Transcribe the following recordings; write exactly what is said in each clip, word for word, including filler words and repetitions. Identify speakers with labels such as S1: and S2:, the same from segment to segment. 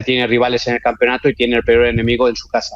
S1: tiene rivales en el campeonato y tiene el peor enemigo en su casa.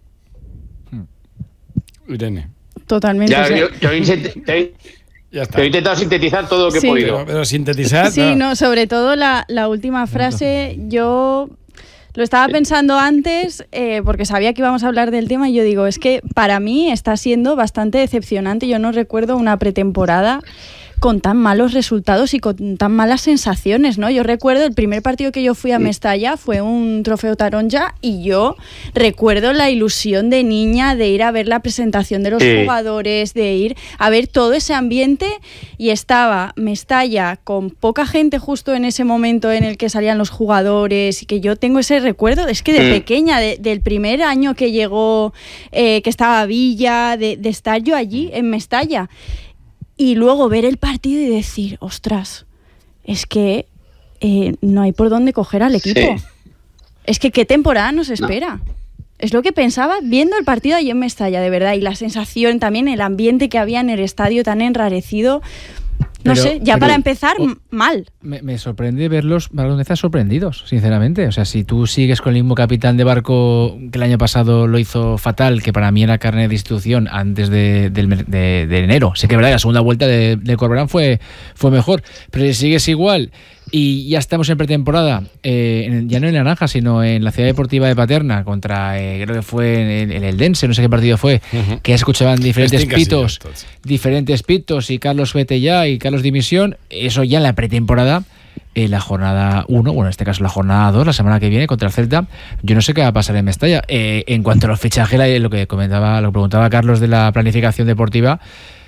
S2: Irene.
S3: Totalmente.
S1: Ya,
S3: o sea,
S1: yo, yo intent- te,
S2: Ya está.
S1: te he intentado sintetizar todo lo que
S3: Sí.
S1: he podido.
S2: Pero, pero sintetizar.
S3: Sí, no, sobre todo la, la última frase, yo lo estaba pensando antes eh, porque sabía que íbamos a hablar del tema y yo digo, es que para mí está siendo bastante decepcionante. Yo no recuerdo una pretemporada con tan malos resultados y con tan malas sensaciones, ¿no? Yo recuerdo el primer partido que yo fui a Mestalla fue un trofeo Taronja y yo recuerdo la ilusión de niña de ir a ver la presentación de los
S1: Sí.
S3: jugadores, de ir a ver todo ese ambiente, y estaba Mestalla con poca gente justo en ese momento en el que salían los jugadores, y que yo tengo ese recuerdo, es que de
S1: Mm.
S3: pequeña, de- del primer año que llegó, eh, que estaba Villa, de, de estar yo allí en Mestalla. Y luego ver el partido y decir, ostras, es que eh, no hay por dónde coger al equipo.
S1: Sí.
S3: Es que qué temporada nos espera. Es lo que pensaba viendo el partido allí en Mestalla, de verdad. Y la sensación también, el ambiente que había en el estadio tan enrarecido. No
S4: Pero-
S3: sé, ya
S4: pero-
S3: para empezar,
S4: o-
S3: m- mal.
S4: Me, me sorprende verlos balonistas sorprendidos, sinceramente. O sea, si tú sigues con el mismo capitán de barco que el año pasado lo hizo fatal, que para mí era carne de institución antes de, del mer- de- de enero. Sé que es verdad que la segunda vuelta de, de Corberán fue, fue mejor, pero si sigues igual y ya estamos en pretemporada, eh, en- ya no en Naranja, sino en la Ciudad Deportiva de Paterna, contra, eh, creo que fue en el, el Eldense, no sé qué partido fue,
S2: Ujú.
S4: que ya se escuchaban diferentes
S2: Estic Casillas,
S4: pitos,
S2: tots.
S4: diferentes pitos y Carlos vete ya y Carlos dimisión, eso ya en la pretemporada, en la jornada uno, bueno, en este caso la jornada dos, la semana que viene contra el Celta, yo no sé qué va a pasar en Mestalla. Eh, en cuanto a los fichajes, la- lo que comentaba, lo que preguntaba Carlos de la planificación deportiva,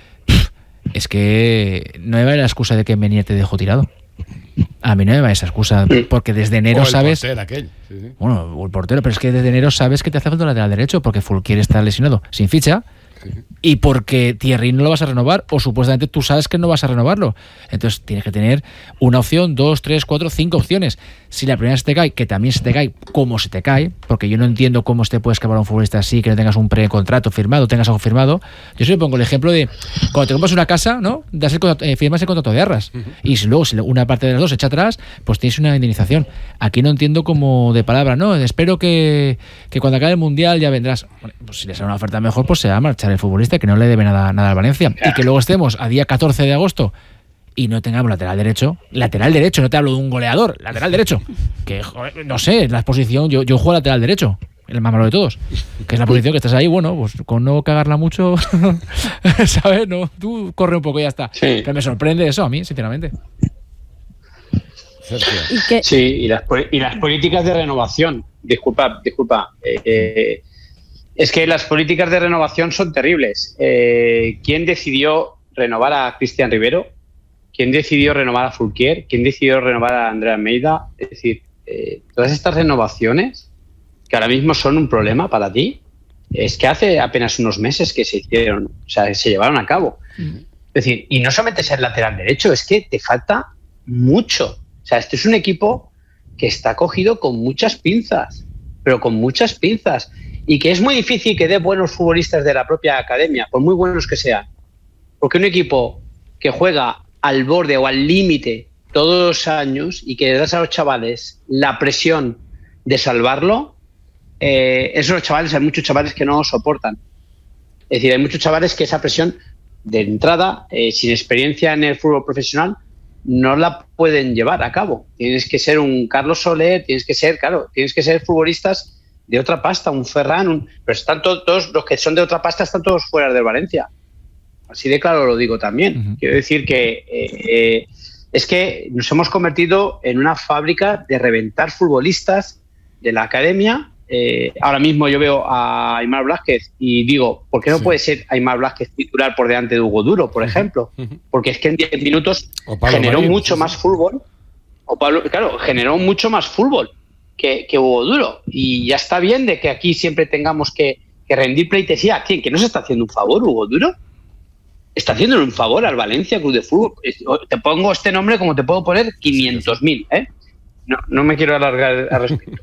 S4: es que no me vale la excusa de que Menier te dejó tirado. A mí no me va esa excusa, porque desde enero
S2: O el
S4: sabes...
S2: portero aquel. Sí, sí.
S4: Bueno, o el portero, pero es que desde enero sabes que te hace falta un lateral derecho porque Fulquier está lesionado sin ficha y porque Thierry no lo vas a renovar o supuestamente tú sabes que no vas a renovarlo. Entonces tienes que tener una opción, dos, tres, cuatro, cinco opciones. Si la primera se te cae, que también se te cae como se te cae, porque yo no entiendo cómo te puedes acabar un futbolista así, que no tengas un precontrato firmado, tengas algo firmado. Yo siempre pongo el ejemplo de cuando te compras una casa, ¿no? Das el contrato, eh, firmas el contrato de arras. Y si luego si una parte de las dos se echa atrás, pues tienes una indemnización. Aquí no entiendo como de palabra, ¿no? Espero que, que cuando acabe el Mundial ya vendrás. Bueno, pues si le sale una oferta mejor, pues se va a marchar el futbolista, que no le debe nada, nada al Valencia. Y que luego estemos a día catorce de agosto y no tengamos lateral derecho. Lateral derecho, no te hablo de un goleador, lateral derecho. Que, joder, no sé, la posición, yo, yo juego lateral derecho, el más malo de todos. Que es la posición que estás ahí, bueno, pues con no cagarla mucho, ¿sabes? No, tú corre un poco y ya está.
S1: Sí.
S4: Pero me sorprende eso a mí, sinceramente.
S2: Sergio.
S3: Y que,
S1: Sí, y las, po- y las políticas de renovación. Disculpa, disculpa. Eh, eh, es que las políticas de renovación son terribles. Eh, ¿Quién decidió renovar a Cristian Rivero? ¿Quién decidió renovar a Fulquier? ¿Quién decidió renovar a Andrea Almeida? Es decir, eh, todas estas renovaciones, que ahora mismo son un problema para ti, es que hace apenas unos meses que se hicieron, o sea, se llevaron a cabo. Es decir, y no solamente ser lateral derecho, es que te falta mucho. O sea, este es un equipo que está cogido con muchas pinzas, pero con muchas pinzas, y que es muy difícil que dé buenos futbolistas de la propia academia, por muy buenos que sean. Porque un equipo que juega al borde o al límite todos los años y que le das a los chavales la presión de salvarlo, eh, esos chavales, hay muchos chavales que no soportan. Es decir, hay muchos chavales que esa presión de entrada, eh, sin experiencia en el fútbol profesional, no la pueden llevar a cabo. Tienes que ser un Carlos Soler, tienes que ser, claro, tienes que ser futbolistas de otra pasta, un Ferran, un, pero están to- todos los que son de otra pasta están todos fuera del Valencia. Así de claro lo digo también.
S4: Uh-huh.
S1: Quiero decir que eh, eh, es que nos hemos convertido en una fábrica de reventar futbolistas de la academia. Eh, ahora mismo yo veo a Aimar Blázquez y digo, ¿por qué no
S2: Sí.
S1: puede ser Aimar Blázquez titular por delante de Hugo Duro, por ejemplo?
S2: Ujú.
S1: Porque es que en diez minutos
S2: O Pablo
S1: generó
S2: Marín,
S1: mucho
S2: sí,
S1: más
S2: sí.
S1: fútbol. O Pablo, claro, generó mucho más fútbol que, que Hugo Duro. Y ya está bien de que aquí siempre tengamos que, que rendir pleitesía. ¿A quién? ¿Que no se está haciendo un favor, Hugo Duro? Está haciéndole un favor al Valencia Club de Fútbol. Te pongo este nombre como te puedo poner quinientos mil, ¿eh? No, no me quiero alargar al respecto.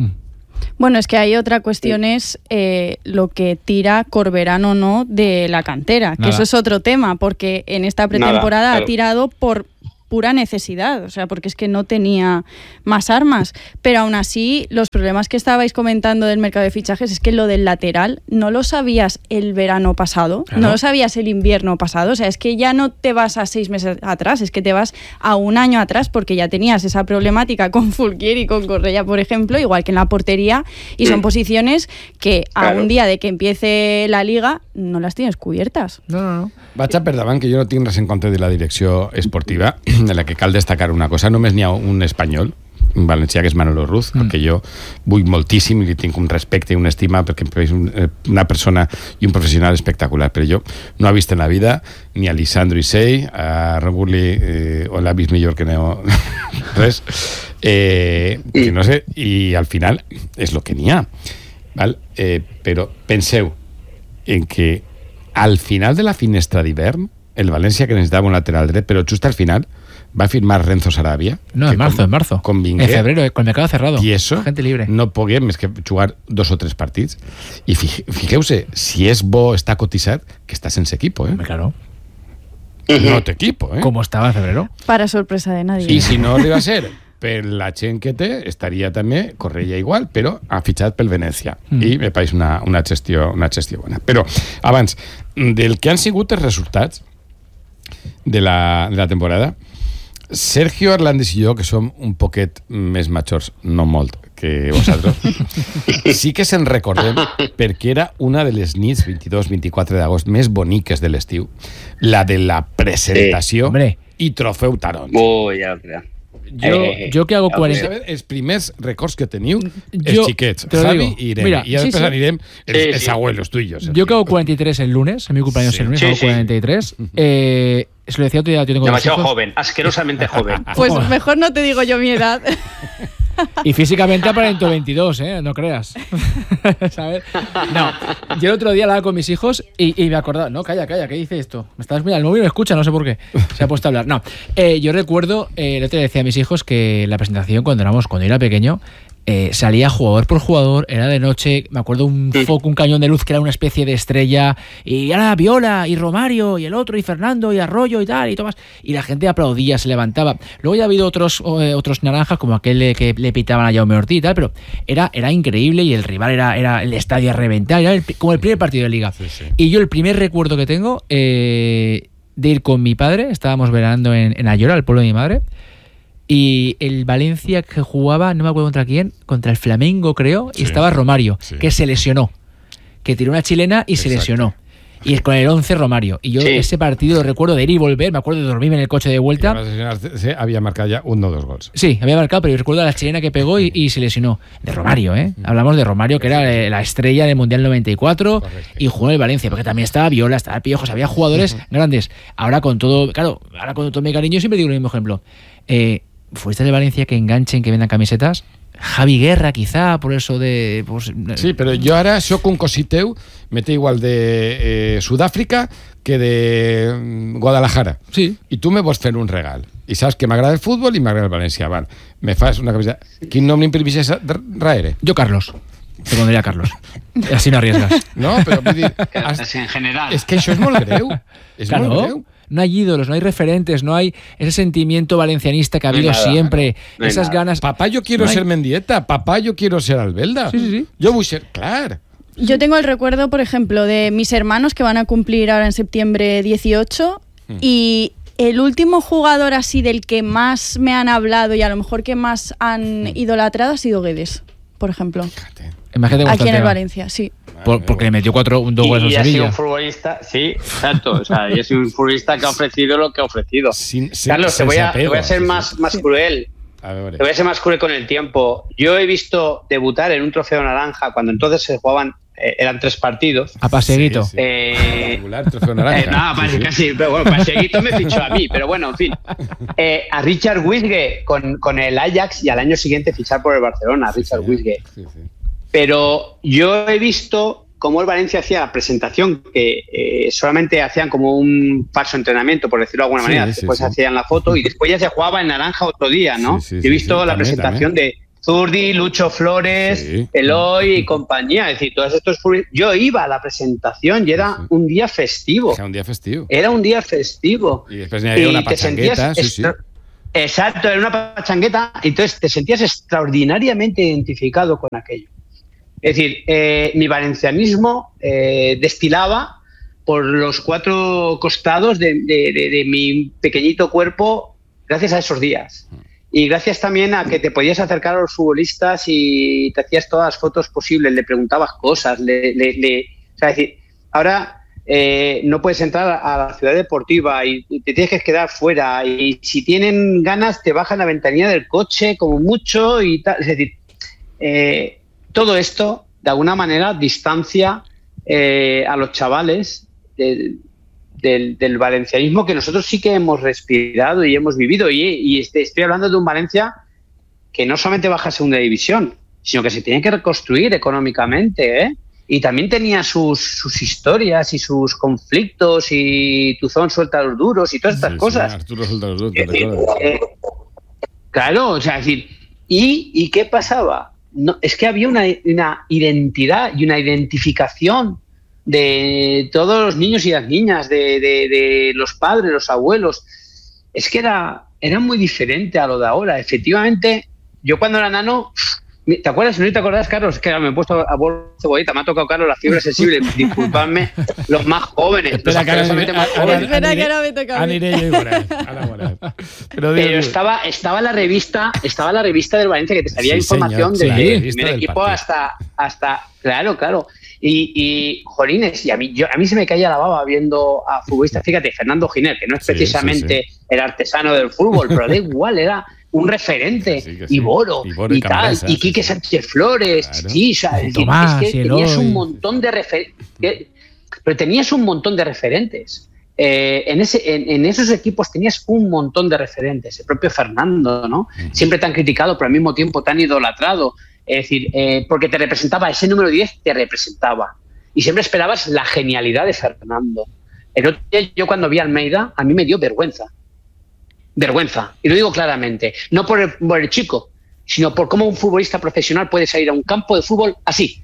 S3: bueno, es que hay otra cuestión, es eh, lo que tira Corberán o no de la cantera, que
S4: Nada.
S3: eso es otro tema, porque en esta pretemporada
S1: Nada, claro.
S3: ha tirado por pura necesidad, o sea, porque es que no tenía más armas. Pero aún así, los problemas que estabais comentando del mercado de fichajes es que lo del lateral no lo sabías el verano pasado, claro. no lo sabías el invierno pasado, o sea, es que ya no te vas a seis meses atrás, es que te vas a un año atrás porque ya tenías esa problemática con Fulquier y con Correia, por ejemplo, igual que en la portería, y son posiciones que a claro. un día de que empiece la Liga no las tienes cubiertas.
S4: No, no, no.
S2: Vaig a per davant, que jo no tinc res en contra de la direcció esportiva, de la que cal destacar una cosa, només n'hi ha un espanyol, un valencià, que és Manolo Ruz, mm. que jo vull moltíssim i li tinc un respecte i una estima perquè és un, una persona i un professional espectacular, però jo no he vist en la vida ni a Lisandro Isei, a Ron Burley, eh, o l'ha vist millor que no res, eh, que no sé, i al final és el que n'hi ha, val? Eh, però penseu en que al final de la finestra d'hivern el València, que necesitaba un lateral dret, pero justo al final va a firmar Renzo Sarabia.
S4: No, en marzo, con, en marzo.
S2: Con Vinguer,
S4: en febrero, con el mercado cerrado.
S2: Y eso,
S4: gente libre.
S2: No pogué més que jugar dos o tres partits. I fijeu-se, si és bo, està cotitzat, que està sense equipo, ¿eh?
S4: Claro.
S2: No té equipo, ¿eh?
S4: Como estaba en febrero.
S3: Para sorpresa de nadie.
S2: Y si no arriba a ser per la gent que té, estaria també Correia igual, però ha fitxat pel Venècia. Mm. I me pareix una, una, gestió, una gestió bona. Però, abans, del que han sigut els resultats de la, de la temporada, Sergio Arlandis i jo, que som un poquet més majors, no molt, que vosaltres, sí que se'n recordem perquè era una de les nits vint-i-dos vint-i-quatre d'agost més boniques de l'estiu, la de la presentació
S4: sí.
S2: i trofeu taronja.
S1: Oh, ja, ja.
S4: Jo,
S1: eh,
S4: jo que hago cuarenta...
S2: Els primers records que teniu, els
S4: jo,
S2: xiquets, Javi i Irene.
S4: Mira,
S2: y después
S4: sí, sí.
S2: anirem els,
S1: sí,
S2: els
S1: sí.
S2: abuelos tuyos.
S4: Yo que hago cuarenta y tres el lunes, en mi cumpleaños
S2: Sí.
S4: el lunes,
S1: Sí,
S4: hago
S1: sí.
S4: cuarenta y tres. Eh, se lo decía otro día, yo tengo dos
S1: Demasiado
S4: hijos.
S1: joven, asquerosamente joven.
S3: Pues mejor no te digo yo mi edad.
S4: Y físicamente aparento veintidós, ¿eh? No creas. ¿Sabes? No, yo el otro día hablaba con mis hijos y, y me acordaba, no, calla, calla, ¿qué dice esto? Me estás mirando, el móvil me escucha, no sé por qué. Se ha puesto a hablar. No, eh, yo recuerdo, eh, el otro día decía a mis hijos que la presentación cuando éramos, cuando yo era pequeño, eh, salía jugador por jugador, era de noche, me acuerdo un foco, un cañón de luz que era una especie de estrella, y ahora Viola, y Romario, y el otro, y Fernando, y Arroyo, y tal, y Tomás, y la gente aplaudía, se levantaba. Luego ya ha habido otros, eh, otros naranjas, como aquel que le pitaban a Jaume Ortiz y tal, pero era, era increíble, y el rival era, era el estadio a reventar, era el, como el primer partido de Liga.
S2: Sí, sí.
S4: Y yo el primer recuerdo que tengo eh, de ir con mi padre, estábamos verando en, en Ayora, el pueblo de mi madre, y el Valencia que jugaba, no me acuerdo contra quién, contra el Flamengo creo,
S2: sí.
S4: y estaba Romario,
S2: sí.
S4: que se lesionó, que tiró una chilena y
S2: Exacto.
S4: se lesionó. Y es con el once Romario. Y yo
S1: Sí.
S4: ese partido lo recuerdo de ir y volver, me acuerdo de dormirme en el coche de vuelta.
S2: Se había marcado ya uno o dos gols.
S4: Sí, había marcado, pero yo recuerdo la chilena que pegó y, y se lesionó. De Romario, ¿eh? Hablamos de Romario, que era eh, la estrella del Mundial noventa y cuatro. Correcto. Y jugó en el Valencia, porque también estaba Viola, estaba Piojos, había jugadores uh-huh. grandes. Ahora con todo, claro, ahora con todo mi cariño siempre digo el mismo ejemplo. Eh, ¿Fuiste de Valencia que enganchen, que vendan camisetas? Javi Guerra, quizá, por eso de... Pues,
S2: sí, però jo ara soc un cositeu, me té igual de eh, Sud-àfrica que de mm, Guadalajara.
S4: Sí.
S2: I tu me vols fer un regal. I saps que m'agrada el futbol i m'agrada el València. Val, me fas una camiseta. Quin nom li imprimixes Raere?
S4: Yo Carlos. Te pondría Carlos. Así no arriesgas.
S2: No, però vull dir...
S1: Has... En general.
S2: És que això és molt greu. És
S4: claro.
S2: molt greu.
S4: No hay ídolos, no hay referentes, no hay ese sentimiento valencianista que ha
S1: no
S4: habido
S1: nada,
S4: siempre,
S1: no
S4: esas
S1: nada.
S4: ganas.
S2: Papá, yo quiero
S4: no hay...
S2: ser Mendieta, papá, yo quiero ser Albelda.
S4: Sí, sí, sí.
S2: Yo voy a ser, claro.
S3: Yo tengo el recuerdo, por ejemplo, de mis hermanos que van a cumplir ahora en septiembre dieciocho hmm. y el último jugador así del que más me han hablado y a lo mejor que más han hmm. idolatrado ha sido Guedes, por ejemplo.
S2: Fíjate.
S4: Imagínate
S3: aquí en el Valencia, sí.
S4: Por, porque le metió cuatro, dos goles
S1: al
S4: Sevilla.
S1: Y ha sido un futbolista, sí, exacto. O sea, y ha sido un futbolista que ha ofrecido lo que ha ofrecido.
S2: Sin, sin,
S1: Carlos, te voy, a, te voy a ser
S2: sí,
S1: más,
S2: sí.
S1: más cruel.
S2: A ver, vale.
S1: Te voy a ser más cruel con el tiempo. Yo he visto debutar en un trofeo naranja cuando entonces se jugaban, eh, eran tres partidos.
S4: A Paseguito.
S2: Sí, sí.
S1: Eh,
S2: Regular, trofeo naranja.
S1: Eh, no, sí, sí. casi, pero bueno, Paseguito me fichó a mí, pero bueno, en fin. Eh, a Richard Wisge con, con el Ajax y al año siguiente fichar por el Barcelona,
S2: sí,
S1: Richard
S2: sí,
S1: Wisge.
S2: Sí, sí.
S1: Pero yo he visto cómo el Valencia hacía la presentación, que eh, solamente hacían como un falso entrenamiento, por decirlo de alguna manera. Sí, después sí, sí. hacían la foto y después ya se jugaba en naranja otro día, ¿no? Sí, sí, yo he visto sí, sí, la también, presentación también. de Zurdi, Lucho Flores, sí. Eloy y compañía. Es decir, todos estos... Yo iba a la presentación y era sí, sí. un día festivo.
S2: Era un día festivo.
S1: Era un día festivo.
S2: Y después había una pachangueta, sí, sí.
S1: Exacto, era una pachangueta, entonces te sentías extraordinariamente identificado con aquello. Es decir, eh, mi valencianismo eh, destilaba por los cuatro costados de, de, de, de mi pequeñito cuerpo gracias a esos días. Y gracias también a que te podías acercar a los futbolistas y te hacías todas las fotos posibles, le preguntabas cosas, le, le, le, o sea, es decir, ahora eh, no puedes entrar a la ciudad deportiva y te tienes que quedar fuera y si tienen ganas te bajan la ventanilla del coche como mucho y tal. Es decir, eh, todo esto de alguna manera distancia eh, a los chavales de, Del, del valencianismo que nosotros sí que hemos respirado y hemos vivido. Y, y este, estoy hablando de un Valencia que no solamente baja a segunda división, sino que se tiene que reconstruir económicamente, ¿eh? Y también tenía sus, sus historias y sus conflictos y Tuzón suelta los duros y todas estas sí, cosas. Sí, Arturo suelta los duros, ¿te recuerdas? Eh, claro, o sea, es decir, ¿y, y qué pasaba? No, es que había una, una identidad y una identificación de todos los niños y las niñas, de, de, de los padres, los abuelos. Es que era, era muy diferente a lo de ahora. Efectivamente, yo cuando era nano, ¿te acuerdas? ¿No te acuerdas, Carlos? Es que me he puesto a bol cebollita, me ha tocado, Carlos, la fibra sensible. Disculpadme, los más jóvenes.
S2: Espera, que ahora
S3: me toca a mí.
S1: Pero, Pero estaba, estaba la revista, estaba la revista del Valencia que te salía sí, información señor, desde el primer equipo hasta, hasta, claro, claro. Y, y jolines, y a mí, yo, a mí se me caía la baba viendo a futbolistas, fíjate, Fernando Giner, que no es precisamente sí, sí, sí. el artesano del fútbol, pero da igual, era un referente, sí, sí. y Boro, y, Boro, y, y tal, y Quique sí. Sánchez Flores, claro. sí, o sea, es, Tomás, es que tenías un montón de referentes, pero tenías un montón de referentes. Eh, en, ese, en, en esos equipos tenías un montón de referentes, el propio Fernando, ¿no? Uh-huh. Siempre tan criticado, pero al mismo tiempo tan idolatrado. Es decir, eh, porque te representaba, ese número diez te representaba. Y siempre esperabas la genialidad de Fernando. El otro día, yo cuando vi a Almeida, a mí me dio vergüenza. Vergüenza. Y lo digo claramente. No por el, por el chico, sino por cómo un futbolista profesional puede salir a un campo de fútbol así.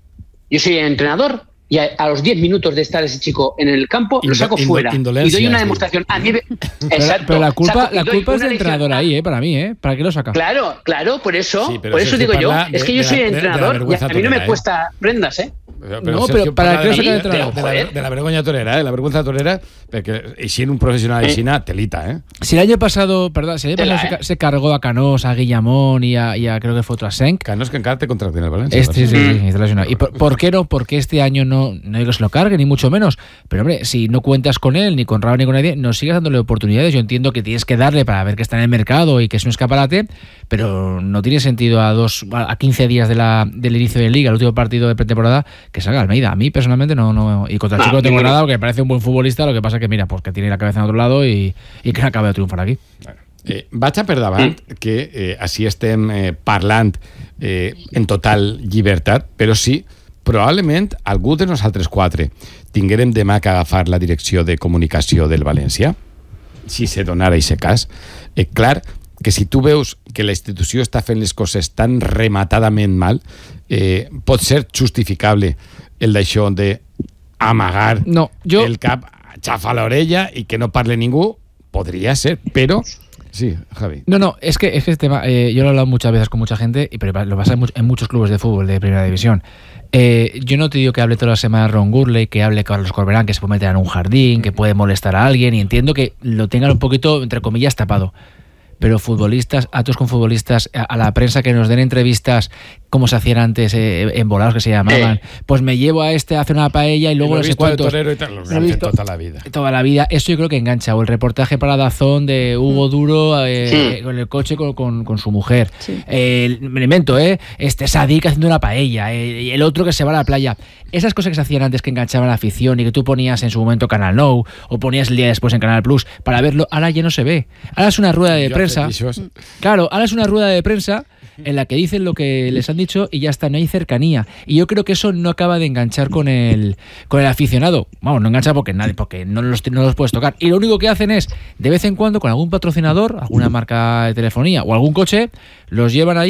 S1: Yo soy el entrenador y a, a los diez minutos de estar ese chico en el campo, Indo, lo saco indo, fuera. Y doy una demostración. A mí,
S4: pero, exacto. Pero la culpa, saco, la culpa es del entrenador ahí, ¿eh? Para mí, ¿eh? ¿Para qué lo saca?
S1: Claro, claro, por eso, sí, por eso digo yo. De, es que yo soy de, entrenador de y a mí no me cuesta ¿eh? prendas, ¿eh?
S2: Pero, pero no, Sergio, pero para qué lo saca de, de, de, la, de la vergüenza torera, ¿eh? La vergüenza torera, porque y si en un profesional de China, telita, ¿eh?
S4: Si el año pasado, perdón, si el año pasado se, se cargó a Canós, a Guillamón y a, y a creo que fue otro a Senk.
S2: Canós que encara te contracte en el Valencia.
S4: Este, sí, sí, sí, está lesionado. ¿Y por, por qué no? Porque este año no, no digo que se lo cargue, ni mucho menos. Pero hombre, si no cuentas con él, ni con Raúl, ni con nadie, no sigas dándole oportunidades. Yo entiendo que tienes que darle para ver que está en el mercado y que es un escaparate, pero no tiene sentido a dos, a quince días de la, del inicio de Liga, el último partido de pretemporada, que salga Almeida. A mí personalmente no, no y contra el chico no tengo nada, porque me parece un buen futbolista, lo que pasa que mira, pues que tiene la cabeza en otro lado y, y que acaba de triunfar aquí.
S2: Bueno, eh, vaig a per davant mm. que eh, així estem eh, parlant eh, en total llibertat, però sí, probablement algú de nosaltres quatre tinguérem demà que agafar la direcció de comunicació del València, si se donara aquest cas. Eh, clar que si tu veus que la institució està fent les coses tan rematadament mal, eh, pot ser justificable el d'això de amagar
S4: no, jo...
S2: el cap, xafar l'orella i que no parle ningú, podria ser, però... Sí, Javi.
S4: No, no, es que, es que este tema, eh, yo lo he hablado muchas veces con mucha gente, y pero lo pasa en, en muchos clubes de fútbol de primera división. Eh, yo no te digo que hable toda la semana Ron Gurley, que hable Carlos Corberán, que se puede meter en un jardín, que puede molestar a alguien, y entiendo que lo tengan un poquito, entre comillas, tapado. Pero futbolistas, actos con futbolistas, a, a la prensa que nos den entrevistas como se hacían antes, eh, en volados que se llamaban, eh. pues me llevo a este a hacer una paella y luego no sé cuántos.
S2: Torero y tal, lo, lo he visto toda la vida.
S4: Toda la vida. Eso yo creo que engancha. O el reportaje para Dazón de Hugo Duro eh, sí. con el coche con, con, con su mujer. Sí. Eh, me invento, ¿eh? Este Sadik haciendo una paella. Eh, el otro que se va a la playa. Esas cosas que se hacían antes que enganchaban a la afición y que tú ponías en su momento Canal Nou o ponías el día después en Canal Plus para verlo, ahora ya no se ve. Ahora es una rueda de yo prensa. Claro, ahora es una rueda de prensa en la que dicen lo que les han dicho y ya está, no hay cercanía. Y yo creo que eso no acaba de enganchar con el con el aficionado. Vamos, no engancha porque nadie, porque no los, no los puedes tocar. Y lo único que hacen es, de vez en cuando, con algún patrocinador, alguna marca de telefonía o algún coche, los llevan allí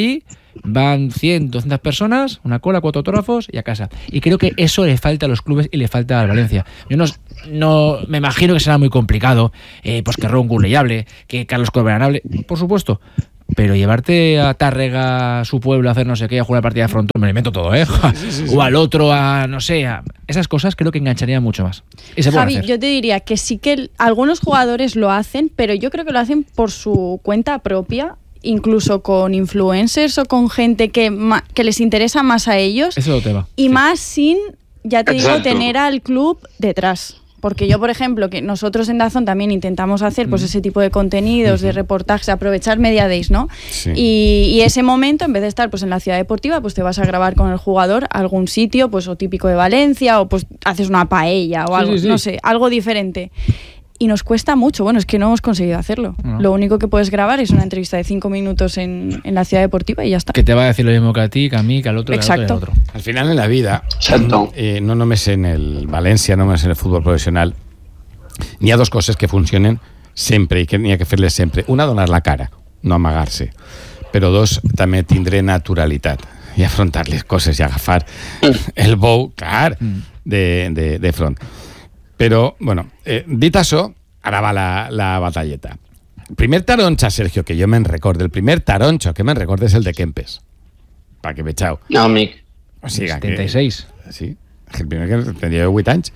S4: van cien, doscientas personas, una cola, cuatro autógrafos y a casa. Y creo que eso le falta a los clubes y le falta al Valencia. Yo no, no me imagino que será muy complicado, eh, pues que Ron Gurley hable, que Carlos Corberán hable, por supuesto. Pero llevarte a Tárrega, a su pueblo, a hacer no sé qué, a jugar partida de frontón, me lo invento todo, ¿eh? Sí, sí, sí. O al otro, a no sé, a esas cosas creo que engancharían mucho más. Y se
S3: Javi,
S4: hacer.
S3: yo te diría que sí que el, algunos jugadores lo hacen, pero yo creo que lo hacen por su cuenta propia, incluso con influencers o con gente que, ma, que les interesa más a ellos.
S4: Eso es otro tema.
S3: Y sí. más sin, ya te
S1: Exacto.
S3: digo, tener al club detrás. Porque yo, por ejemplo, que nosotros en DAZN también intentamos hacer pues ese tipo de contenidos, uh-huh. de reportajes, aprovechar Media Days, ¿no?
S2: Sí.
S3: Y, y ese momento, en vez de estar pues en la ciudad deportiva, pues te vas a grabar con el jugador a algún sitio, pues o típico de Valencia, o pues haces una paella o algo, sí, sí, sí. no sé, algo diferente. Y nos cuesta mucho, bueno, es que no hemos conseguido hacerlo. No. Lo único que puedes grabar es una entrevista de cinco minutos en, en la ciudad deportiva y ya está.
S4: Que te va a decir lo mismo que a ti, que a mí, que al otro,
S3: Exacto.
S4: Que al otro, y al otro.
S2: Al final en la vida, eh, no només en el Valencia, no només en el fútbol profesional, n'hi ha dos coses que funcionen sempre i que n'hi ha que fer-les sempre. Una, donar la cara, no amagar-se. Però dos, també tindre naturalitat i afrontar les coses i agafar el bou, clar, de, de, de front. Però, bueno, eh, dit això, ara va la, la batalleta. El primer taronja, Sergio, que jo me'n recordo, el primer taronja que me'n recordo és el de Kempes. Pa que vegeu.
S1: No, amic.
S2: O sigui,
S4: setenta i seis.
S2: Que, sí, el primer que tenia vuit anys.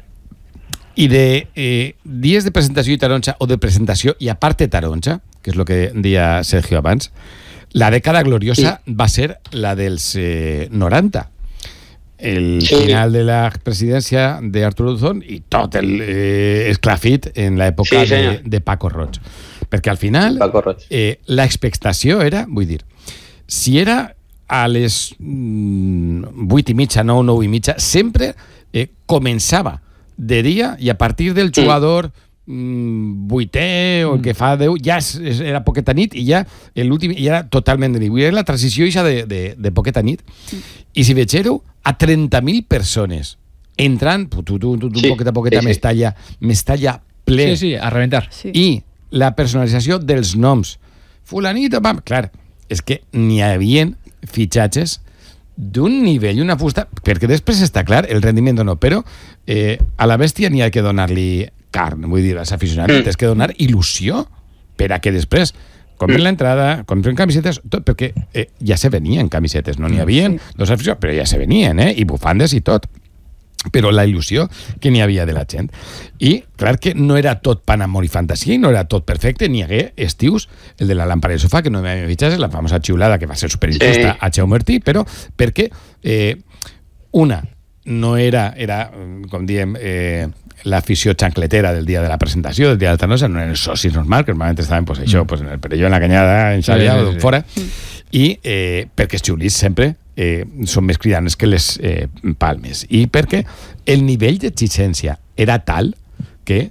S2: I de eh, dies de presentació i taronja, o de presentació i a parte taronja, que és el que deia Sergio abans, la dècada gloriosa sí. va ser la dels eh, noranta. El sí. final de la presidència d'Arturo Luzón i tot el eh, esclafit en l'època sí, de, de Paco Roig. Perquè al final eh, l'expectació era, vull dir, si era a les mm, vuit i mitja, nou, nou i mitja, sempre eh, començava de dia i a partir del jugador mm, vuitè o el que fa deu, ja era poqueta nit i ja l'últim ja era totalment de nit. Vull dir, la transició ixa de, de, de poqueta nit. I si vegeu a trenta mil persones entrant, tu, tu, tu, tu, sí, poqueta, poqueta, sí, Mestalla, Mestalla ple.
S4: Sí, sí, a reventar.
S3: Sí.
S2: I la personalització dels noms. Fulanito, pam, clar, és que n'hi havia fitxatges d'un nivell, una fusta, perquè després està clar, el rendiment no, però eh, a la bèstia n'hi ha que donar-li carn, vull dir, als aficionats, mm. tens que donar il·lusió per a que després compren l'entrada, compren camisetes, tot, perquè eh, ja se venien camisetes, no n'hi havia sí. dos aficionats, però ja se venien, eh, i bufandes i tot. Però la il·lusió que n'hi havia de la gent. I, clar que no era tot pan, amor i fantasia, i no era tot perfecte, n'hi hagué estius, el de la làmpara de sofà, que no m'havia fitxat, la famosa xiulada, que va ser superinjusta sí. a Xeu Martí, però perquè, eh, una, no era, era com diem, eh, l'afició xancletera del dia de la presentació, del dia de la Tanosa, no eren els socis normals, que normalment estaven, pues, això, pues, en el perelló, en la canyada, en Xàbia, sí, sí, sí. o fora, i eh, perquè els xiulits sempre Eh, són més cridanes que les eh, palmes, i perquè el nivell d'exigència era tal que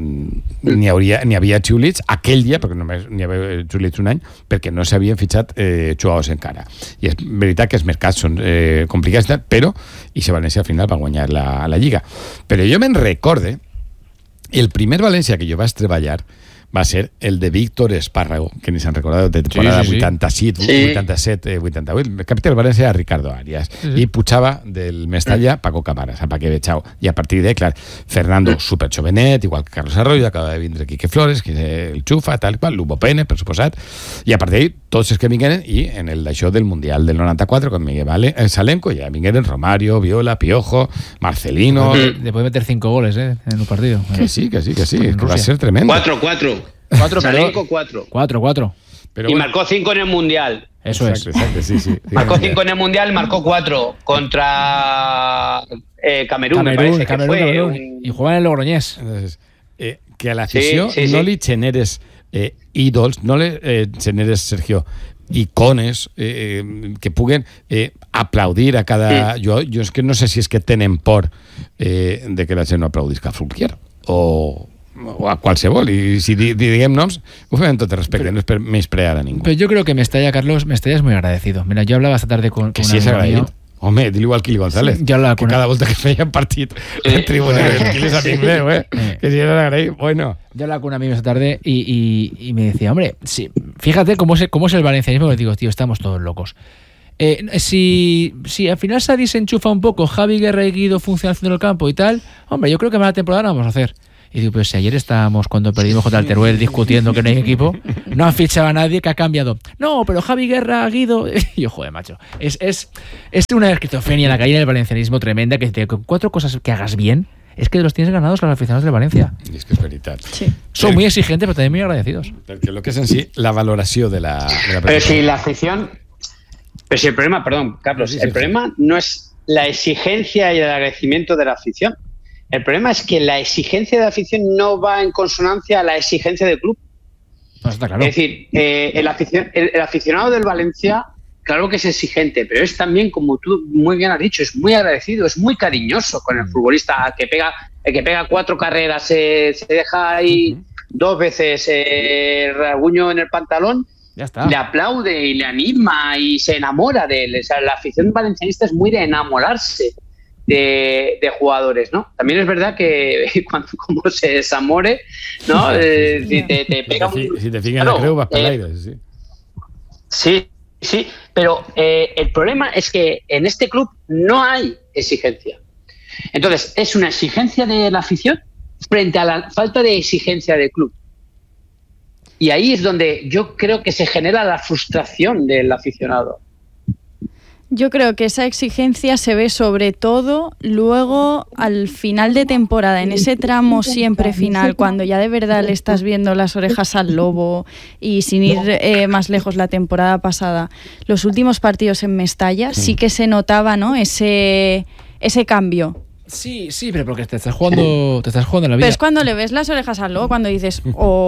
S2: mm, n'hi hauria, n'hi havia xiulits aquell dia, perquè només n'hi havia xiulits un any, perquè no s'havien fitxat eh, jugadors encara. I és veritat que els mercats són eh, complicats, però i se València al final va guanyar la, la Lliga. Però jo me'n recorde el primer València que jo vaig treballar va ser el de Víctor Espárrago, que ni se'n recordat, de temporada sí, sí, sí. vuitanta-set, sí. vuitanta-set, vuitanta-vuit. El capità del València era Ricardo Arias. Sí, sí. I pujava del Mestalla Paco Camaras, a Paque Bechao. I a partir de, clar, Fernando super jovenet, igual que Carlos Arroyo, acaba de vindre Quique Flores, que el Xufa, tal qual, Lugo Pene, per suposat. I a partir d'ahí, tots els que vingueren, i en el d'això del Mundial del noranta-quatre, con Miguel vale, el Salenco, ja vingueren Romario, Viola, Piojo, Marcelino...
S4: Mm. Después de meter cinco goles, ¿eh? En un partido.
S2: Que sí, que sí, que sí. Que va a ser tremendo.
S1: cuatro cuatro.
S4: Cuatro,
S1: Salenco cuatro.
S4: Cuatro, cuatro.
S1: Pero y bueno. Marcó cinco en el Mundial.
S4: Eso
S2: exacto,
S4: es.
S2: Exacto, sí, sí.
S1: Marcó cinco en el Mundial, marcó cuatro contra eh, Camerún,
S4: Camerún,
S1: me parece
S4: Camerún,
S1: que fue.
S4: Camerún.
S1: Un...
S4: Y jugaba en el Logroñés.
S2: Entonces, eh, que a l'afició
S1: sí, sí,
S2: no
S1: sí.
S2: li generes eh, ídols, no li eh, generes, Sergio, icones eh, que puguen eh, aplaudir a cada... Sí. Jo, jo és que no sé si és que tenen por eh, de que la gent no aplaudisca a Fulquier o... o a qualsevol, y si di, di, diguem noms ho fem amb tot el respecte, pero, no es per menysprear a ningú.
S4: Pero yo creo que Mestalla, Carlos, Mestalla es muy agradecido. Mira, yo hablaba esta tarde con,
S2: que
S4: con
S2: sí és agraït. Home, dilo al Quili González, sí, que una... cada volta que feia partit en tribuna del Quili és amic meu, eh? que si era agraït, bueno.
S4: Yo hablaba con un amigo esta tarde y, y, y me decía, hombre, sí, fíjate cómo es, cómo es el valencianismo, que digo, tío, estamos todos locos. Eh, si, si al final Sadi se enchufa un poco, Javi Guerra y Guido funcionan haciendo el campo y tal, hombre, yo creo que más la temporada la vamos a hacer. Y digo, pues si ayer estábamos, cuando perdimos contra el Teruel, discutiendo que no hay equipo, no han fichado a nadie, que ha cambiado. No, pero Javi Guerra, Guido... Y yo, joder, macho, es, es, es una esquizofrenia la caída del valencianismo tremenda, que te, con cuatro cosas que hagas bien, es que los tienes ganados los aficionados de Valencia.
S2: I és que és veritat.
S3: Sí.
S4: Son muy exigentes, pero también muy agradecidos.
S2: Perquè el que és en si la valoració de la... De la
S1: pero si la afición... Pero si el problema, perdón, Carlos,
S2: Sí, sí,
S1: el
S2: sí.
S1: problema no es la exigencia y el agradecimiento de la afición. El problema es que la exigencia de la afición no va en consonancia a la exigencia del club.
S4: No, está claro.
S1: Es decir, eh, el, aficion- el, el aficionado del Valencia, claro que es exigente, pero es también, como tú muy bien has dicho, es muy agradecido, es muy cariñoso con el futbolista. El que pega, el que pega cuatro carreras, eh, se deja ahí uh-huh. dos veces eh, el rasguño en el pantalón,
S4: Ya está.
S1: le aplaude y le anima y se enamora de él. O sea, la afición valencianista es muy de enamorarse de, de jugadores, ¿no? También es verdad que cuando como se desamore, ¿no? Eh, si te, te pega
S2: Si,
S1: un...
S2: si te fiquen
S1: Claro,
S2: la creu vas per
S1: eh,
S2: l'aire, sí.
S1: Sí, sí, pero eh, el problema es que en este club no hay exigencia. Entonces, es una exigencia de la afición frente a la falta de exigencia del club. Y ahí es donde yo creo que se genera la frustración del aficionado.
S3: Yo creo que esa exigencia se ve sobre todo luego al final de temporada, en ese tramo siempre final, cuando ya de verdad le estás viendo las orejas al lobo y sin ir eh, más lejos la temporada pasada. Los últimos partidos en Mestalla sí que se notaba, ¿no? Ese, ese cambio.
S4: Sí, sí, pero porque te estás jugando, te estás jugando la vida.
S3: Pero es cuando le ves las orejas al lobo, cuando dices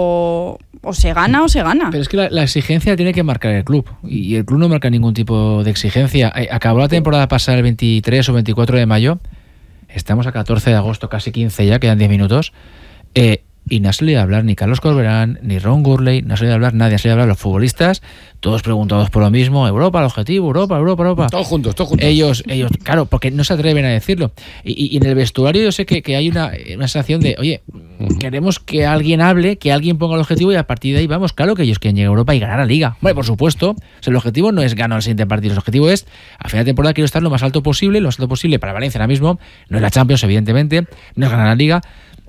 S3: o, o se gana o se gana.
S4: Pero es que la, la exigencia tiene que marcar el club. Y el club no marca ningún tipo de exigencia. Eh, Acabó la temporada pasada el veintitrés o veinticuatro de mayo. Estamos a catorce de agosto, casi quince ya, quedan diez minutos. Eh, y no ha salido a hablar ni Carlos Corberán, ni Ron Gurley, no ha salido a hablar nadie, ha salido a hablar los futbolistas, todos preguntados por lo mismo, Europa, el objetivo, Europa, Europa, Europa.
S2: Todos juntos, todos juntos.
S4: Ellos, ellos, claro, porque no se atreven a decirlo. Y, y en el vestuario yo sé que, que hay una, una sensación de, oye, queremos que alguien hable, que alguien ponga el objetivo y a partir de ahí vamos. Claro que ellos quieren llegar a Europa y ganar la Liga. Bueno, por supuesto. O sea, el objetivo no es ganar el siguiente partido, el objetivo es, a final de temporada quiero estar lo más alto posible, lo más alto posible para Valencia ahora mismo. No es la Champions, evidentemente, no es ganar la Liga.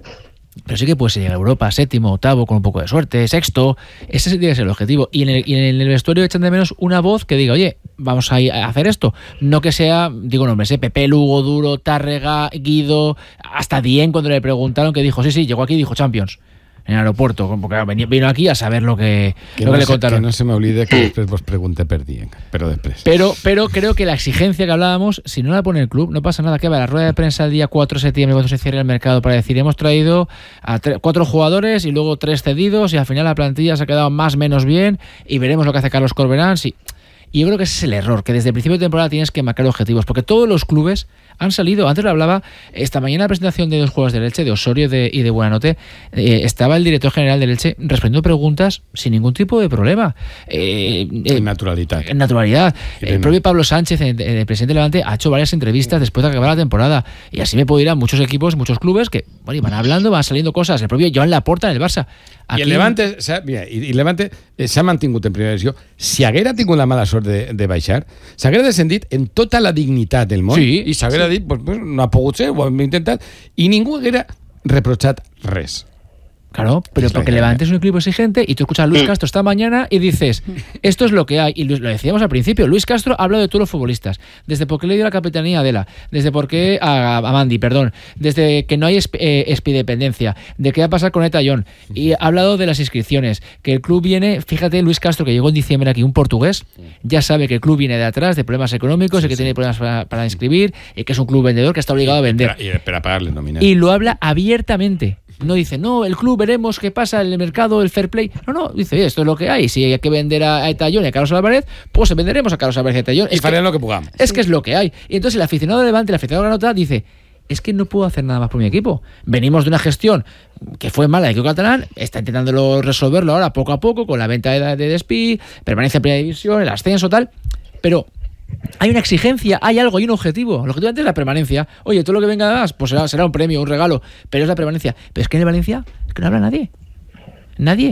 S4: Pero sí que puede llegar a Europa, séptimo, octavo, con un poco de suerte, sexto. Ese tiene que ser el objetivo. Y en el, y en el vestuario echan de menos una voz que diga, oye, vamos a, ir a hacer esto. No que sea, digo nombres, ¿eh? Pepe, Lugo, Duro, Tárrega, Guido, hasta Dien, cuando le preguntaron, que dijo, sí, sí, llegó aquí y dijo Champions. En el aeropuerto, porque vino aquí a saber lo que,
S2: Que,
S4: lo
S2: no
S4: que le
S2: se,
S4: contaron.
S2: que no se me olvide que després vos pregunte per Dien, pero después.
S4: Pero, pero creo que la exigencia que hablábamos, si no la pone el club, no pasa nada. Que va a la rueda de prensa el día cuatro de septiembre, cuando se cierre el mercado, para decir, hemos traído a tre- cuatro jugadores y luego tres cedidos y al final la plantilla se ha quedado más o menos bien y veremos lo que hace Carlos Corberán. Sí. Y yo creo que ese es el error, que desde el principio de temporada tienes que marcar objetivos, porque todos los clubes han salido. Antes lo hablaba, esta mañana en la presentación de dos jugadores del Elche, de Osorio de, y de Buenanote, eh, estaba el director general del Elche respondiendo preguntas sin ningún tipo de problema. Eh, eh,
S2: En naturalidad.
S4: En naturalidad.
S2: Y
S4: El
S2: ven-
S4: propio Pablo Sánchez, el, el presidente de Levante, ha hecho varias entrevistas después de acabar la temporada. Y así me puedo ir a muchos equipos, muchos clubes que, bueno, y van hablando, van saliendo cosas. El propio Joan Laporta en el Barça.
S2: I
S4: Aquí-
S2: el Levante, s'ha- mira, i, i Levante eh, s'ha mantingut en primera divisió. Si haguera tingut la mala sort de, de baixar, s'haguera descendit en tota la dignitat del món
S4: Sí,
S2: i s'haguera dit, pues, pues, no ha pogut ser, ho hem intentat, i ningú haguera reprochat res.
S4: Claro, pero
S2: Es
S4: porque
S2: la
S4: Levante es un equipo exigente y tú escuchas a Luis Castro esta mañana y dices, esto es lo que hay. Y lo lo decíamos al principio, Luis Castro ha hablado de todos los futbolistas, desde por qué le dio la capitanía a Adela, desde por qué a, a Mandy, perdón, desde que no hay esp- eh, espidependencia, de qué va a pasar con Eta John, y ha hablado de las inscripciones, que el club viene, fíjate, Luis Castro, que llegó en diciembre aquí, un portugués, ya sabe que el club viene de atrás, de problemas económicos, y que tiene problemas para, para inscribir, y que es un club vendedor que está obligado a vender.
S2: I per a pagar-les nominal.
S4: Y lo habla abiertamente. No dice, no, el club veremos qué pasa en el mercado, el fair play. No, no, dice, oye, esto es lo que hay. Si hay que vender a Etallón y a Carlos Álvarez, pues venderemos a Carlos Álvarez y a Etallón.
S2: I
S4: Es,
S2: farem
S4: que,
S2: lo que puguem.
S4: es que es lo que hay. Y entonces el aficionado de Levante, el aficionado de Granota, dice, es que no puedo hacer nada más por mi equipo. Venimos de una gestión que fue mala de equipo catalán, está intentándolo resolverlo ahora poco a poco con la venta de, de Despí, permanencia en primera división, el ascenso, tal. Pero hay una exigencia, hay algo, hay un objetivo. El objetivo antes es la permanencia. Oye, todo lo que venga de más, pues será, será un premio, un regalo, pero es la permanencia. Pero es que en el Valencia es que no habla nadie. Nadie.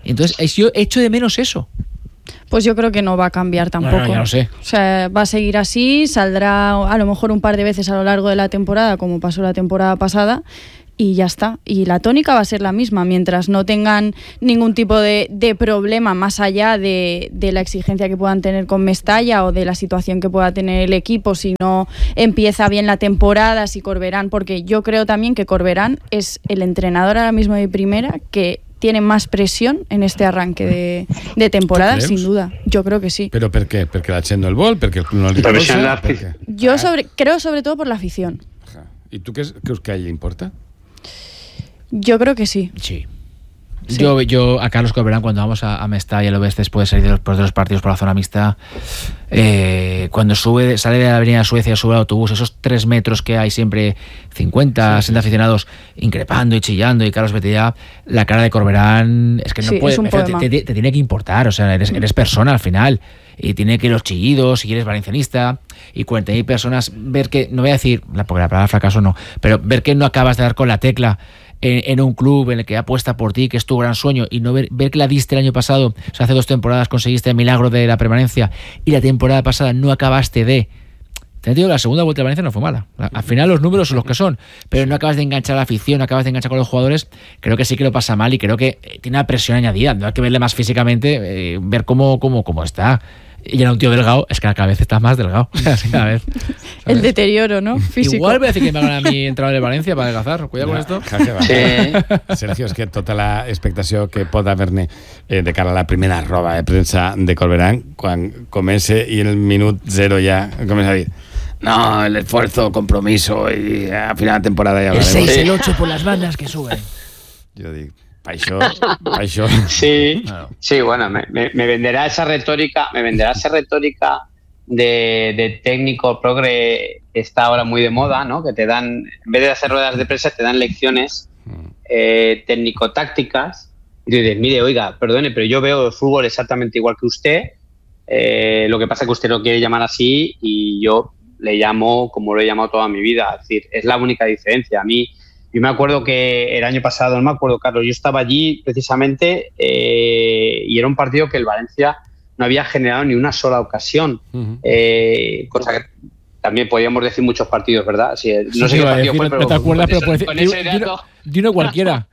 S4: Y entonces yo echo de menos eso.
S3: Pues yo creo que no va a cambiar tampoco.
S4: No, no, ya lo sé.
S3: O sea, va a seguir así, saldrá a lo mejor un par de veces a lo largo de la temporada, como pasó la temporada pasada, y ya está. Y la tónica va a ser la misma, mientras no tengan ningún tipo de, de problema más allá de, de la exigencia que puedan tener con Mestalla o de la situación que pueda tener el equipo si no empieza bien la temporada, si Corberán, porque yo creo también que Corberán es el entrenador ahora mismo de primera que tiene más presión en este arranque de, de temporada, sin duda. Yo creo que sí.
S2: ¿Pero por qué? ¿Porque la gent no el vol? ¿Perquè el club no li
S1: Professional.
S2: posa?
S3: Yo sobre, creo sobre todo por la afición.
S2: ¿Y tú crees que a ella importa?
S3: Yo creo que sí.
S4: Sí.
S3: Sí.
S4: Yo, yo a Carlos Corberán, cuando vamos a, a Mestalla, lo ves después de salir de los, de los partidos por la zona mixta, eh, cuando sube, sale de la avenida Suecia, sube al autobús, esos tres metros que hay siempre, cincuenta, sesenta aficionados increpando y chillando, y Carlos Betilla, la cara de Corberán es que no
S3: Sí,
S4: puede,
S3: es un
S4: te,
S3: poema.
S4: te, te, te tiene que importar, o sea, eres, eres persona al final, y tiene que los chillidos, si eres valencianista, y cuarenta mil personas, ver que, no voy a decir, porque la palabra fracaso no, pero ver que no acabas de dar con la tecla En, en un club en el que apuesta por ti, que es tu gran sueño, y no ver, ver que la diste el año pasado, o sea, hace dos temporadas conseguiste el milagro de la permanencia y la temporada pasada no acabaste de... Te digo, la segunda vuelta de Valencia no fue mala. La, al final los números son los que son, pero no acabas de enganchar a la afición, no acabas de enganchar con los jugadores. Creo que sí que lo pasa mal y creo que eh, tiene una presión añadida. No hay que verle más físicamente, eh, ver cómo, cómo, cómo está. Y era un tío delgado, es que cada vez está más delgado. Cada vez. ¿Sabes?
S3: El deterioro, ¿no? Físico.
S4: Igual voy a decir que me hagan a mí entrar de Valencia para adelgazar. Cuidado con esto.
S2: Ja, que va.
S1: Sí.
S2: Sergio, és que tota la expectació que pot haver-ne eh, de cara a la primera roba de premsa de Corberán, quan comença i en el minut zero ja comença a dir no, el esfuerzo, compromiso y a final de temporada ya
S4: El
S2: hablaremos.
S4: seis,
S1: Sí.
S4: el ocho por las bandas que suben.
S2: Jo dic, pa això, pa això...
S1: Sí,
S2: Claro.
S1: sí, bueno, me, me- me venderá esa retórica, me venderá esa retórica de, de técnico progre que está ahora muy de moda, ¿no? Que te dan, en vez de hacer ruedas de prensa, te dan lecciones eh, técnico-tácticas. Y tú dices, mire, oiga, perdone, pero yo veo el fútbol exactamente igual que usted. Eh, lo que pasa es que usted lo quiere llamar así y yo le llamo como lo he llamado toda mi vida. Es decir, es la única diferencia. A mí, yo me acuerdo que el año pasado, no me acuerdo, Carlos, yo estaba allí precisamente eh, y era un partido que el Valencia no había generado ni una sola ocasión.
S2: Uh-huh.
S1: Eh, cosa que también podíamos decir muchos partidos, ¿verdad? Sí, no sé
S4: Sí,
S1: qué
S4: iba a
S1: partido
S4: decir,
S1: fue,
S4: no-
S1: pero
S4: no te acuerdas, pero
S1: con
S4: puedes
S1: con
S4: decir,
S1: ese
S4: di- di-
S1: dato,
S4: di uno cualquiera.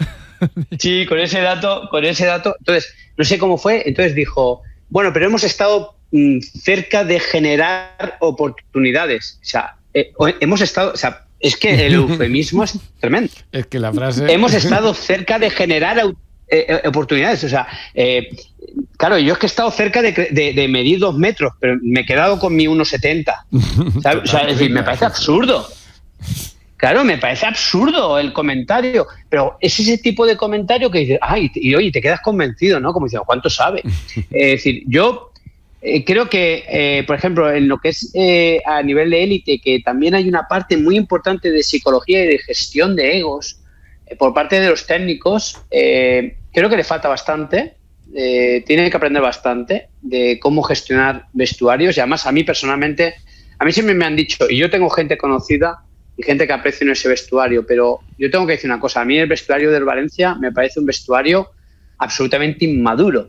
S1: sí, con ese dato, con ese dato, entonces no sé cómo fue, entonces dijo, bueno, pero hemos estado mm, cerca de generar oportunidades, o sea, eh, o- hemos estado, o sea, es que el eufemismo es tremendo.
S2: És que la frase...
S1: Hemos estado cerca de generar au- eh, eh, oportunidades. O sea, eh, claro, yo es que he estado cerca de, cre- de- de medir dos metros, pero me he quedado con mi uno setenta. ¿sabes? O sea, es decir, me parece absurdo. Claro, me parece absurdo el comentario, pero es ese tipo de comentario que dices, ay, y oye, te quedas convencido, ¿no? Como diciendo, ¿cuánto sabe? Es decir, yo eh, creo que, eh, por ejemplo, en lo que es eh, a nivel de élite, que también hay una parte muy importante de psicología y de gestión de egos eh, por parte de los técnicos, eh, creo que le falta bastante. Eh, tiene que aprender bastante de cómo gestionar vestuarios y además a mí personalmente, a mí siempre me han dicho, y yo tengo gente conocida y gente que aprecio en ese vestuario, pero yo tengo que decir una cosa, a mí el vestuario del Valencia me parece un vestuario absolutamente inmaduro,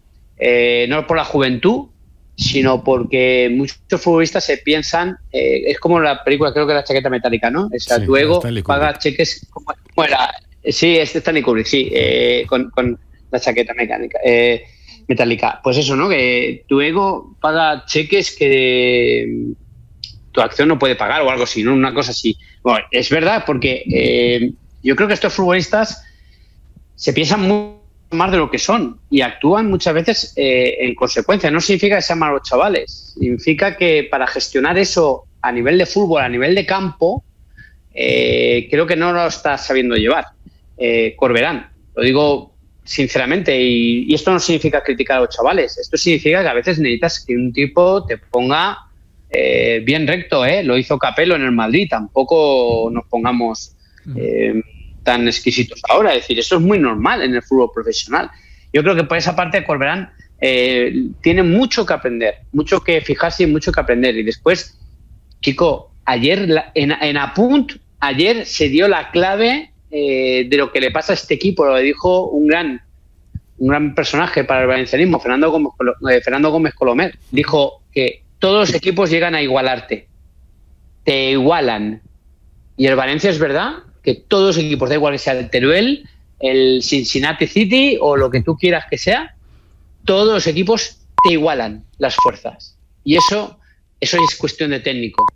S1: eh, no por la juventud, sino porque muchos futbolistas se piensan, eh, es como la película, creo que la chaqueta metálica, ¿no? O sea,
S2: Sí,
S1: tu ego
S2: Stanley Kubrick.
S1: paga cheques, como, como era, sí, es de Stanley Kubrick, sí, eh, con, con la chaqueta mecánica, eh, metálica. Pues eso, ¿no? Que tu ego paga cheques que tu acción no puede pagar o algo así, ¿no? Una cosa así. Bueno, es verdad, porque eh, yo creo que estos futbolistas se piensan mucho más de lo que son y actúan muchas veces eh, en consecuencia. No significa que sean malos chavales, significa que para gestionar eso a nivel de fútbol, a nivel de campo, eh, creo que no lo está sabiendo llevar. Eh, Corberán, lo digo sinceramente, y, y esto no significa criticar a los chavales, esto significa que a veces necesitas que un tipo te ponga eh, bien recto, ¿eh? Lo hizo Capello en el Madrid, tampoco nos pongamos eh, tan exquisitos ahora, es decir, eso es muy normal en el fútbol profesional. Yo creo que por esa parte Corberán eh, tiene mucho que aprender, mucho que fijarse y mucho que aprender. Y después, Kiko, ayer la- en, en Apunt, ayer se dio la clave eh, de lo que le pasa a este equipo, lo dijo un gran un gran personaje para el valencianismo, Fernando Gómez, eh, Fernando Gómez Colomer, dijo que todos los equipos llegan a igualarte, te igualan. Y el Valencia es verdad que todos los equipos, da igual que sea el Teruel, el Cincinnati City o lo que tú quieras que sea, todos los equipos te igualan las fuerzas. Y eso, eso es cuestión de técnico.